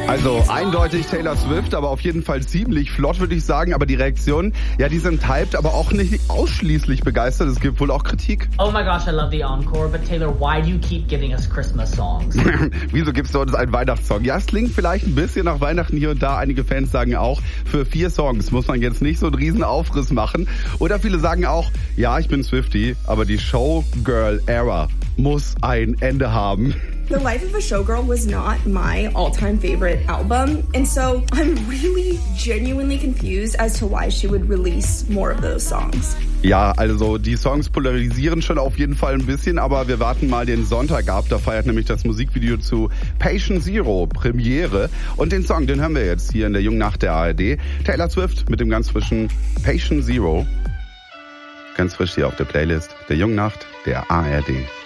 Also eindeutig Taylor Swift, aber auf jeden Fall ziemlich flott, würde ich sagen. Aber die Reaktionen, ja, die sind hyped, aber auch nicht ausschließlich begeistert. Es gibt wohl auch Kritik. Oh my gosh, I love the encore, but Taylor, why do you keep giving us Christmas songs? Wieso gibst du uns einen Weihnachtssong? Ja, es klingt vielleicht ein bisschen nach Weihnachten hier und da. Einige Fans sagen auch, für 4 Songs muss man jetzt nicht so einen riesen Aufriss machen. Oder viele sagen auch, ja, ich bin Swiftie, aber die Showgirl-Era muss ein Ende haben. The Life of a Showgirl was not my all-time favorite album, and so I'm really genuinely confused as to why she would release more of those songs. Ja, also die Songs polarisieren schon auf jeden Fall ein bisschen, aber wir warten mal den Sonntag ab. Da feiert nämlich das Musikvideo zu Patient Zero Premiere. Und den Song, den hören wir jetzt hier in der Jungen Nacht der ARD. Taylor Swift mit dem ganz frischen Patient Zero. Ganz frisch hier auf der Playlist der Jungen Nacht der ARD.